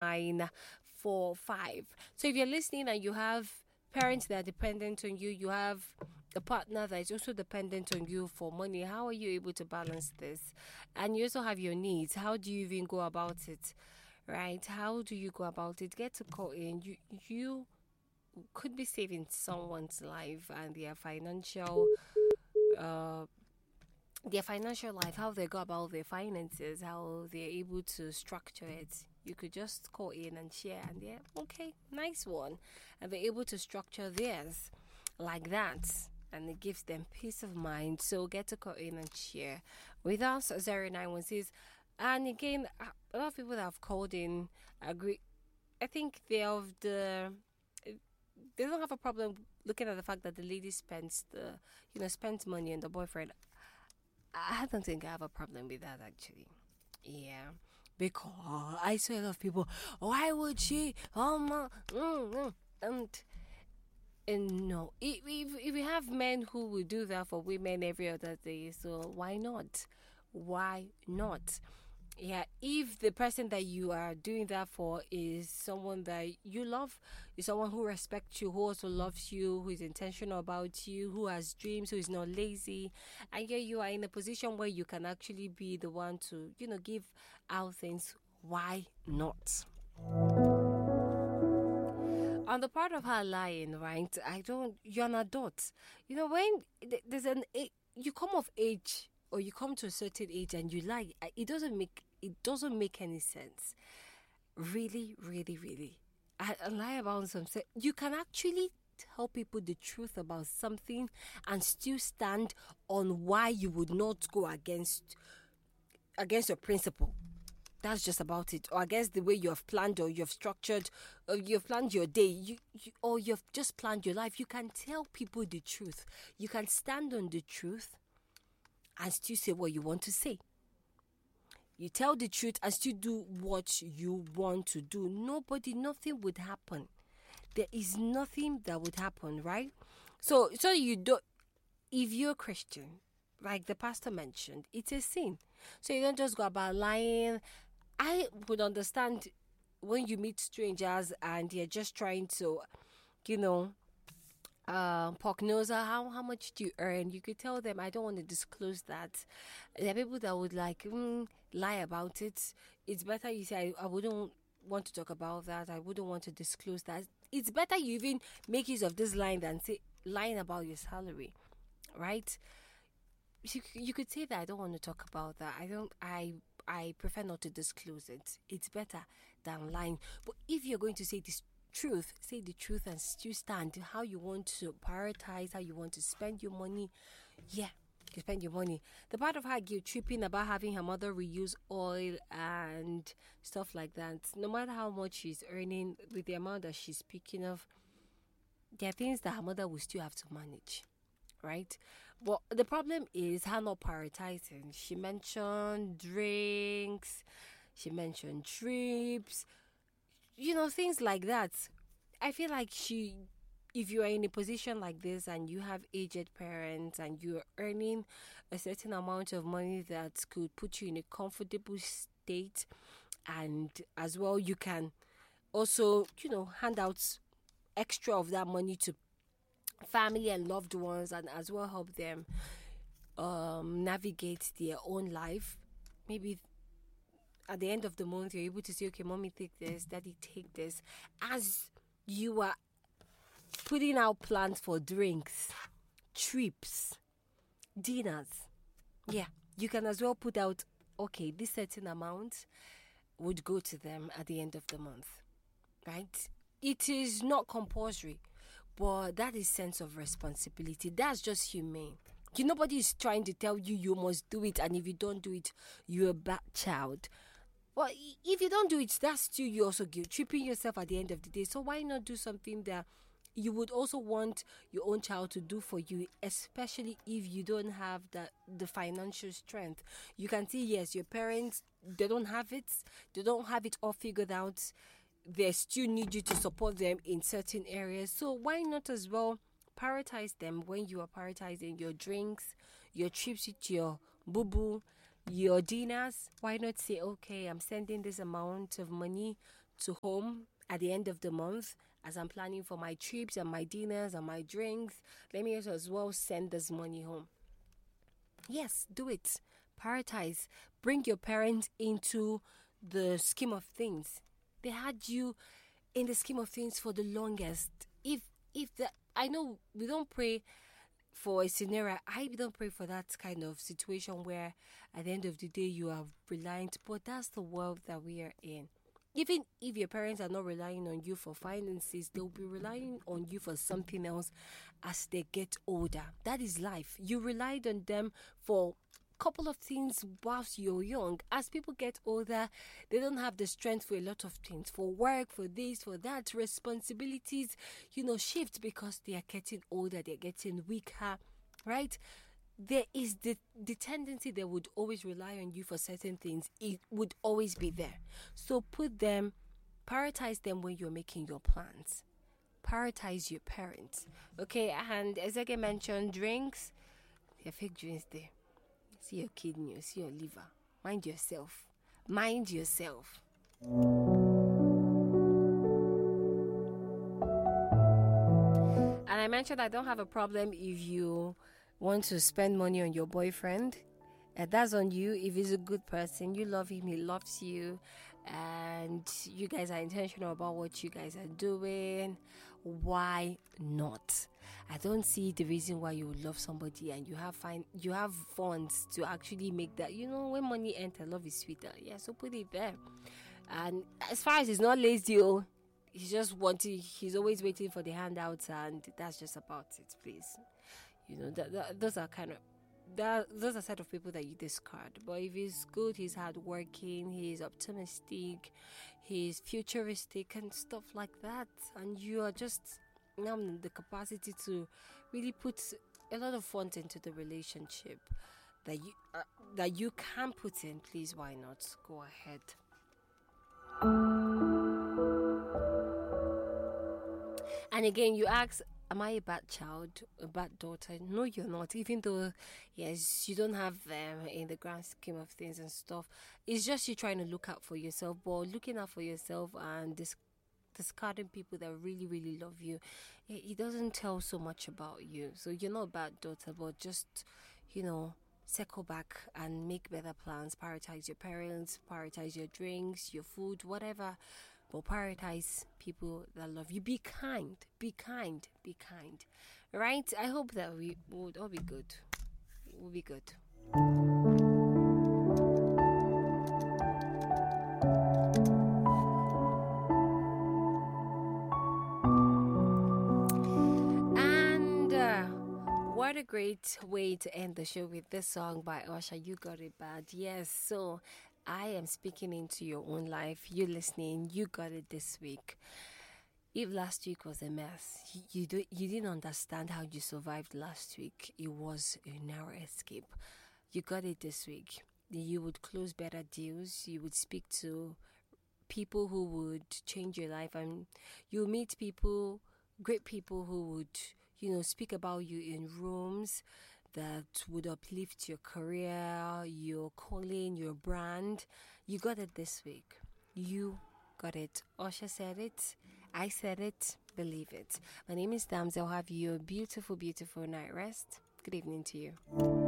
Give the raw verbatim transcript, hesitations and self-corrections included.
nine four five. So if you're listening and you have parents that are dependent on you, you have a partner that is also dependent on you for money, how are you able to balance this? And you also have your needs. How do you even go about it? Right? How do you go about it? Get to call in. You you could be saving someone's life and their financial uh their financial life, how they go about their finances, how they're able to structure it. You could just call in and share, and yeah, okay, nice one. And they're able to structure theirs like that, and it gives them peace of mind. So get to call in and share with us. zero nine one six. And again, a lot of people that have called in agree. I think they of the they don't have a problem looking at the fact that the lady spends the you know spends money on the boyfriend. I don't think I have a problem with that actually. Yeah. Because I saw a lot of people, why would she? Oh my, mm, mm. and and no, if, if if we have men who will do that for women every other day, so why not? Why not? Yeah, if the person that you are doing that for is someone that you love, is someone who respects you, who also loves you, who is intentional about you, who has dreams, who is not lazy, and yet you are in a position where you can actually be the one to, you know, give out things, why not? On the part of her lying, right? I don't, you're an adult. You know, when th- there's an, a- you come of age or you come to a certain age and you lie, I- it doesn't make, it doesn't make any sense. Really, really, really. I, I lie about something. You can actually tell people the truth about something and still stand on why you would not go against against your principle. That's just about it. Or against the way you have planned or you've structured or you've planned your day, you, you or you've just planned your life. You can tell people the truth. You can stand on the truth and still say what you want to say. You tell the truth and still do what you want to do. Nobody, nothing would happen. There is nothing that would happen, right? So, so you don't, if you're a Christian, like the pastor mentioned, it's a sin. So you don't just go about lying. I would understand when you meet strangers and you're just trying to, you know, uh, prognosis, how how much do you earn? You could tell them, I don't want to disclose that. There are people that would like mm, lie about it. It's better you say, I, I wouldn't want to talk about that. I wouldn't want to disclose that. It's better you even make use of this line than say lying about your salary, right? You, you could say that I don't want to talk about that. I don't. I I prefer not to disclose it. It's better than lying. But if you're going to say this truth, say the truth and still stand how you want to prioritize, how you want to spend your money. Yeah, you spend your money. The part of her guilt tripping about having her mother reuse oil and stuff like that, no matter how much she's earning with the amount that she's speaking of, there are things that her mother will still have to manage, right? But the problem is her not prioritizing. She mentioned drinks, she mentioned trips, you know, things like that. I feel like she, if you are in a position like this and you have aged parents and you're earning a certain amount of money that could put you in a comfortable state, and as well you can also, you know, hand out extra of that money to family and loved ones and as well help them um, navigate their own life. Maybe at the end of the month you're able to say, okay, mommy take this, daddy take this, as you are putting out plans for drinks, trips, dinners. Yeah, you can as well put out, okay, this certain amount would go to them at the end of the month, right? It is not compulsory, but that is sense of responsibility. That's just humane. You, nobody is trying to tell you you must do it, and if you don't do it, you're a bad child. Well, if you don't do it, that's still you also guilt tripping yourself at the end of the day. So why not do something that you would also want your own child to do for you, especially if you don't have the, the financial strength. You can see, yes, your parents, they don't have it. They don't have it all figured out. They still need you to support them in certain areas. So why not as well prioritize them when you are prioritizing your drinks, your trips with your boo-boo, your dinners? Why not say, okay, I'm sending this amount of money to home at the end of the month as I'm planning for my trips and my dinners and my drinks. Let me as well send this money home. Yes, do it. Prioritize. Bring your parents into the scheme of things. They had you in the scheme of things for the longest. If if the I know we don't pray for a scenario. I don't pray for that kind of situation where at the end of the day you are reliant, but that's the world that we are in. Even if your parents are not relying on you for finances, they'll be relying on you for something else as they get older. That is life. You relied on them for a couple of things whilst you're young. As people get older, they don't have the strength for a lot of things, for work, for this, for that. Responsibilities, you know, shift because they are getting older, they're getting weaker, right? There is the, the tendency they would always rely on you for certain things. It would always be there. So put them, prioritize them when you're making your plans. Prioritize your parents. Okay, and as I mentioned, drinks, there are fake drinks there. See your kidney, see your liver. Mind yourself. Mind yourself. And I mentioned I don't have a problem if you want to spend money on your boyfriend. Uh, that's on you. If he's a good person, you love him, he loves you, and you guys are intentional about what you guys are doing, why not? I don't see the reason why you would love somebody and you have fine you have funds to actually make that. You know, when money enters, love is sweeter. Yeah, so put it there. And as far as he's not lazy, oh, he's just wanting, he's always waiting for the handouts, and that's just about it, please. You know, that, that those are kind of that those are set of people that you discard. But if he's good, he's hardworking, he's optimistic, he's futuristic and stuff like that, and you are just now in the capacity to really put a lot of fun into the relationship that you uh, that you can put in, please, why not? Go ahead. And again, you ask, am I a bad child, a bad daughter? No, you're not. Even though, yes, you don't have them um, in the grand scheme of things and stuff. It's just you trying to look out for yourself. But looking out for yourself and dis- discarding people that really, really love you, it, it doesn't tell so much about you. So you're not a bad daughter, but just, you know, circle back and make better plans. Prioritize your parents, prioritize your drinks, your food, whatever. But prioritize people that love you. Be kind. Be kind. Be kind. Right? I hope that we would all be good. We'll be good. And uh, what a great way to end the show with this song by Usher, You Got It Bad. Yes, so I am speaking into your own life. You listening, you got it this week. If last week was a mess, you you, do, you didn't understand how you survived last week. It was a narrow escape. You got it this week. You would close better deals. You would speak to people who would change your life, and you'll meet people, great people who would, you know, speak about you in rooms that would uplift your career, your calling, your brand. You got it this week. You got it. Usher said it. I said it. Believe it. My name is Damsel. Have you a beautiful, beautiful night rest. Good evening to you.